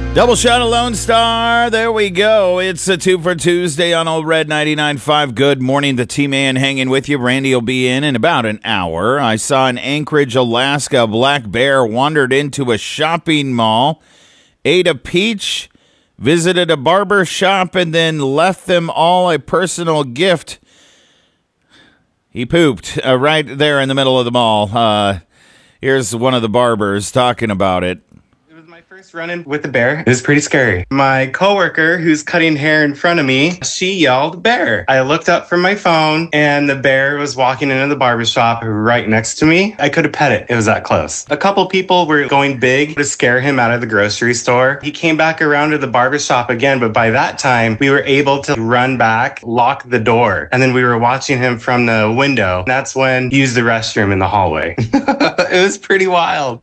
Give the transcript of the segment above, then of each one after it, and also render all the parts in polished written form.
Double shot of Lone Star. There we go. It's a 2 for Tuesday on Old Red 99.5. Good morning. The T-Man hanging with you. Randy will be in about an hour. I saw in Anchorage, Alaska, a black bear wandered into a shopping mall, ate a peach, visited a barber shop, and then left them all a personal gift. He pooped right there in the middle of the mall. Here's one of the barbers talking about it. First run-in with the bear. It was pretty scary. My coworker, who's cutting hair in front of me, she yelled, "Bear!" I looked up from my phone, and the bear was walking into the barbershop right next to me. I could have pet it. It was that close. A couple people were going big to scare him out of the grocery store. He came back around to the barbershop again, but by that time, we were able to run back, lock the door, and then we were watching him from the window. That's when he used the restroom in the hallway. It was pretty wild.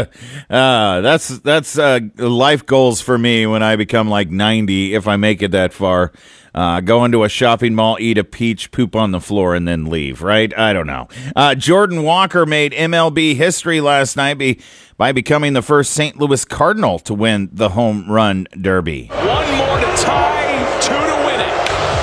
That's life goals for me when I become like 90, if I make it that far. Go into a shopping mall, eat a peach, poop on the floor, and then leave, right? I don't know. Jordan Walker made MLB history last night by becoming the first St. Louis Cardinal to win the home run derby. One more to tie, two to win it.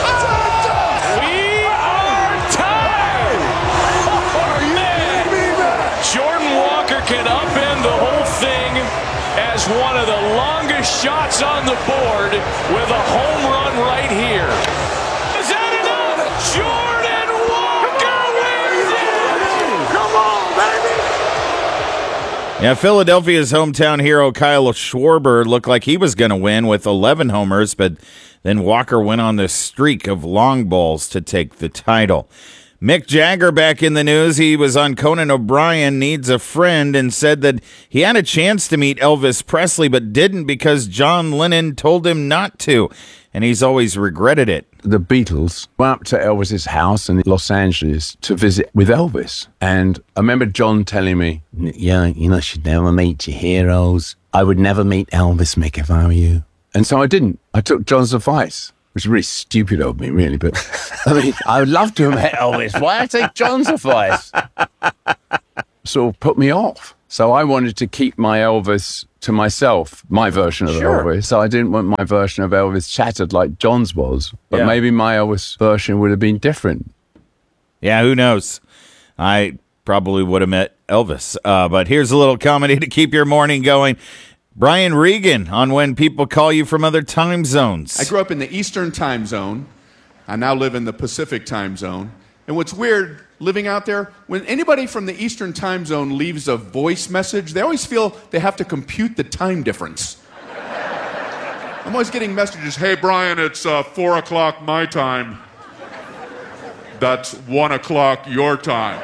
We are tied! Oh, man! Jordan Walker can upend the whole thing as one of the longest shots on the board with a home run right here. Is that enough? Jordan Walker wins it! Come on, baby! Yeah, Philadelphia's hometown hero Kyle Schwarber looked like he was going to win with 11 homers, but then Walker went on the streak of long balls to take the title. Mick Jagger back in the news. He was on Conan O'Brien Needs a Friend and said that he had a chance to meet Elvis Presley but didn't because John Lennon told him not to, and he's always regretted it. The Beatles went up to Elvis's house in Los Angeles to visit with Elvis. And I remember John telling me, yeah, you should never meet your heroes. I would never meet Elvis, Mick, if I were you. And so I didn't. I took John's advice. Which is really stupid of me, really, but I mean, I would love to have met Elvis. Why I take John's advice? Sort of put me off. So I wanted to keep my Elvis to myself, my version of Elvis. So I didn't want my version of Elvis shattered like John's was. But maybe my Elvis version would have been different. Yeah, who knows? I probably would have met Elvis. But here's a little comedy to keep your morning going. Brian Regan on when people call you from other time zones. I grew up in the Eastern time zone. I now live in the Pacific time zone. And what's weird, living out there, when anybody from the Eastern time zone leaves a voice message, they always feel they have to compute the time difference. I'm always getting messages, "Hey, Brian, it's 4 o'clock my time. That's 1 o'clock your time."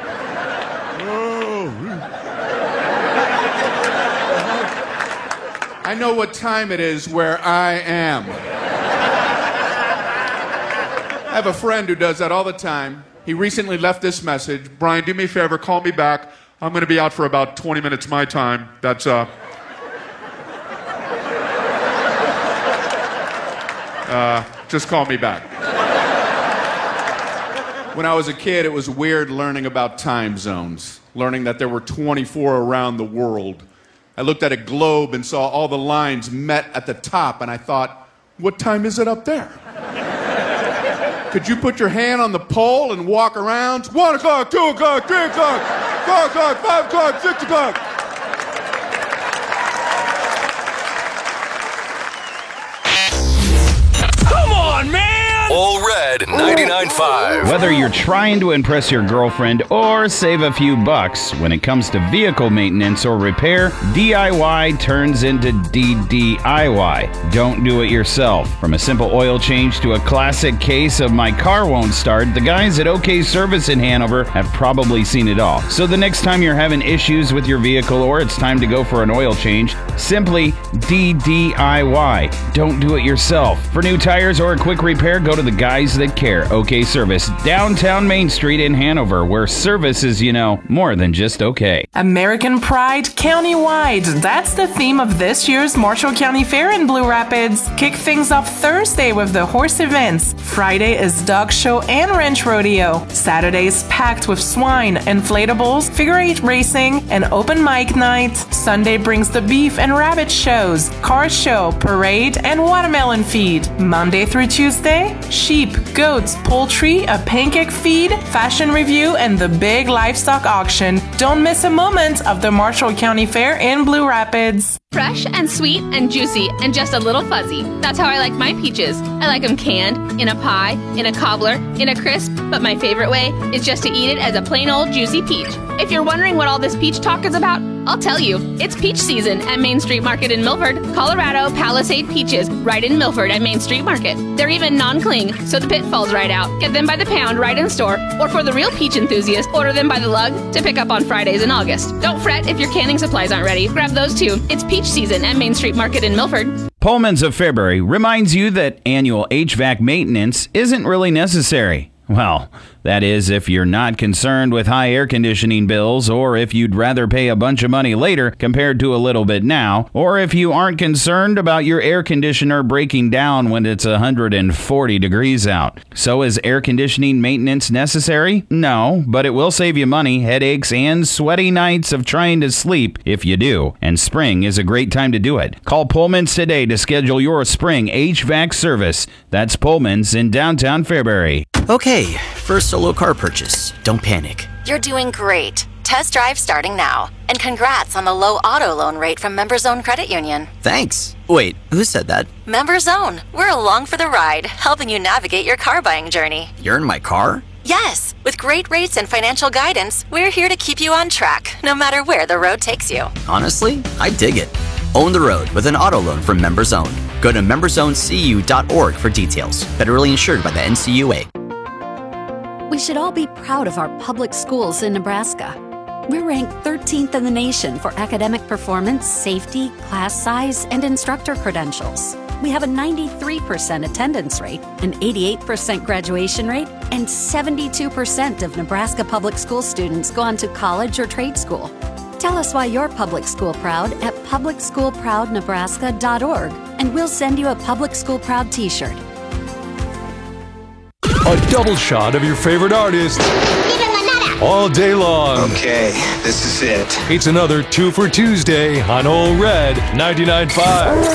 I know what time it is where I am. I have a friend who does that all the time. He recently left this message. "Brian, do me a favor, call me back. I'm going to be out for about 20 minutes my time. That's, just call me back." When I was a kid, it was weird learning about time zones, learning that there were 24 around the world. I looked at a globe and saw all the lines met at the top, and I thought, what time is it up there? Could you put your hand on the pole and walk around? 1 o'clock, 2 o'clock, 3 o'clock, 4 o'clock, 5 o'clock, 6 o'clock. Come on, man! All Red 99.5. Whether you're trying to impress your girlfriend or save a few bucks, when it comes to vehicle maintenance or repair, DIY turns into DDIY. Don't do it yourself. From a simple oil change to a classic case of my car won't start, the guys at OK Service in Hanover have probably seen it all. So the next time you're having issues with your vehicle or it's time to go for an oil change, simply DDIY. Don't do it yourself. For new tires or a quick repair, go to the guys that care. OK Service, downtown Main Street in Hanover, where service is, more than just okay. American Pride countywide. That's the theme of this year's Marshall County Fair in Blue Rapids. Kick things off Thursday with the horse events. Friday is dog show and ranch rodeo. Saturday is packed with swine, inflatables, figure-8 racing, and open mic night. Sunday brings the beef and rabbit shows, car show, parade, and watermelon feed. Monday through Tuesday, sheep, goats, poultry, a pancake feed, fashion review, and the big livestock auction. Don't miss a moment of the Marshall County Fair in Blue Rapids. Fresh and sweet and juicy and just a little fuzzy. That's how I like my peaches. I like them canned, in a pie, in a cobbler, in a crisp, but my favorite way is just to eat it as a plain old juicy peach. If you're wondering what all this peach talk is about, I'll tell you. It's peach season at Main Street Market in Milford. Colorado Palisade peaches right in Milford at Main Street Market. They're even non-cling, so the pit falls right out. Get them by the pound right in store, or for the real peach enthusiast, order them by the lug to pick up on Fridays in August. Don't fret if your canning supplies aren't ready. Grab those too. It's peach season at Main Street Market in Milford. Pullman's of Fairbury reminds you that annual HVAC maintenance isn't really necessary. Well, that is if you're not concerned with high air conditioning bills, or if you'd rather pay a bunch of money later compared to a little bit now, or if you aren't concerned about your air conditioner breaking down when it's 140 degrees out. So is air conditioning maintenance necessary? No, but it will save you money, headaches, and sweaty nights of trying to sleep if you do. And spring is a great time to do it. Call Pullman's today to schedule your spring HVAC service. That's Pullman's in downtown Fairbury. Okay, first solo car purchase. Don't panic. You're doing great. Test drive starting now. And congrats on the low auto loan rate from MemberZone Credit Union. Thanks. Wait, who said that? MemberZone. We're along for the ride, helping you navigate your car buying journey. You're in my car? Yes. With great rates and financial guidance, we're here to keep you on track, no matter where the road takes you. Honestly, I dig it. Own the road with an auto loan from MemberZone. Go to memberzonecu.org for details. Federally insured by the NCUA. We should all be proud of our public schools in Nebraska. We're ranked 13th in the nation for academic performance, safety, class size, and instructor credentials. We have a 93% attendance rate, an 88% graduation rate, and 72% of Nebraska public school students go on to college or trade school. Tell us why you're public school proud at publicschoolproudnebraska.org, and we'll send you a Public School Proud t-shirt. A double shot of your favorite artist all day long. Okay, this is it. It's another 2 for Tuesday on Old Red 99.5.